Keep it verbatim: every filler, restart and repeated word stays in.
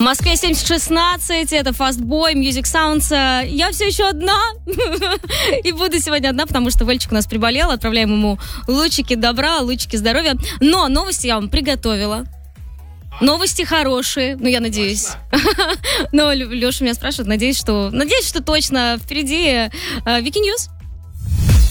В Москве семьдесят шестнадцать, это Fastboy, Music Sounds. Я все еще одна. И буду сегодня одна, потому что Вэльчик у нас приболел. Отправляем ему лучики добра, лучики здоровья. Но новости я вам приготовила. Новости хорошие, ну, я надеюсь. Но Леша меня спрашивает, надеюсь, что надеюсь, что точно впереди Вики Ньюс.